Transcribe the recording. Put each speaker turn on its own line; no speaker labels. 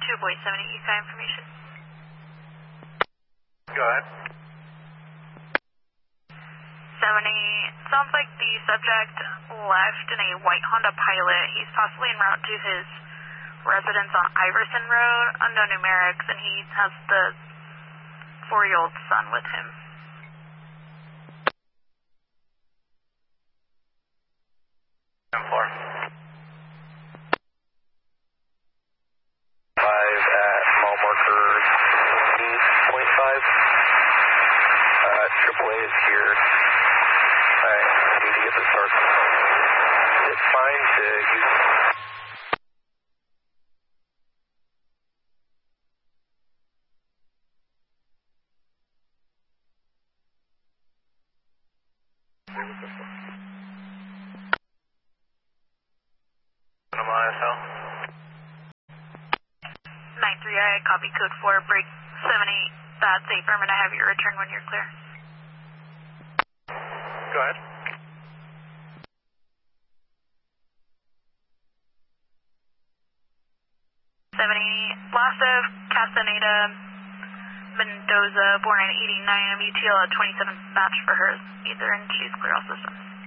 Boy 70 ECI information.
Go ahead.
70, sounds like the subject left in a white Honda Pilot. He's possibly en route to his residence on Iverson Road, unknown numerics, and he has the 4-year-old son with him.
AAA is here. I need to get the start. It's fine to use. ISL.
93I, copy code 4, break 78. That's affirmative. I have your return when you're clear.
Go ahead.
70, loss of Castaneda Mendoza, born in 89, MUTL at 27 match for her, either, and she's clear all systems.